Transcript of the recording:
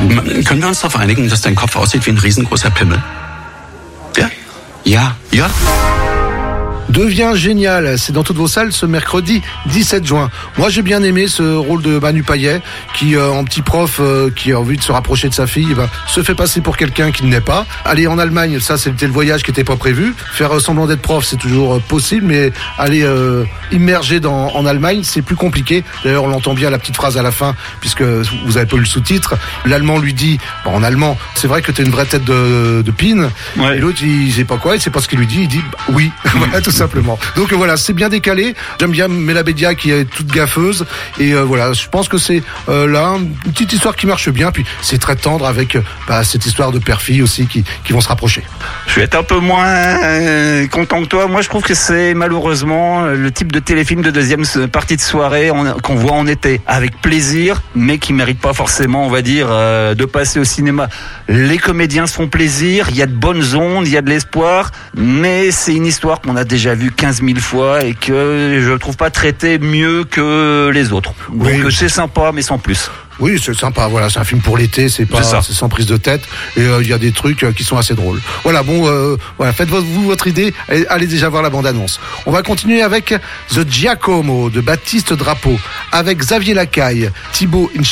Können wir uns darauf einigen, dass dein Kopf aussieht wie ein riesengroßer Pimmel? Ja? Ja? Ja? Devient génial, c'est dans toutes vos salles ce mercredi 17 juin. Moi j'ai bien aimé ce rôle de Manu Payet qui en petit prof qui a envie de se rapprocher de sa fille, se fait passer pour quelqu'un qui ne l'est pas. Aller en Allemagne, ça c'était le voyage qui n'était pas prévu. Faire semblant d'être prof c'est toujours possible, mais aller immerger en Allemagne c'est plus compliqué. D'ailleurs on l'entend bien la petite phrase à la fin puisque vous avez pas eu le sous-titre. L'Allemand lui dit, en allemand, c'est vrai que t'es une vraie tête de pine. Ouais. Et l'autre il sait pas quoi, il sait pas ce qu'il lui dit, il dit oui. Voilà, tout simplement. Donc voilà, c'est bien décalé. J'aime bien Mela Bédia qui est toute gaffeuse. Et voilà, je pense que c'est là une petite histoire qui marche bien. Puis c'est très tendre avec cette histoire de père-fille aussi qui vont se rapprocher. Je vais être un peu moins content que toi. Moi, je trouve que c'est malheureusement le type de téléfilm de deuxième partie de soirée qu'on voit en été avec plaisir, mais qui mérite pas forcément, on va dire, de passer au cinéma. Les comédiens se font plaisir, il y a de bonnes ondes, il y a de l'espoir, mais c'est une histoire qu'on a déjà vue 15 000 fois et que je trouve pas traitée mieux que les autres. Donc oui. C'est sympa, mais sans plus. Oui, c'est sympa. Voilà, c'est un film pour l'été. C'est sans prise de tête. Et il y a des trucs qui sont assez drôles. Voilà, voilà, faites-vous votre idée. Allez déjà voir la bande-annonce. On va continuer avec The Giacomo de Baptiste Drapeau, avec Xavier Lacaille, Thibaut Inchard.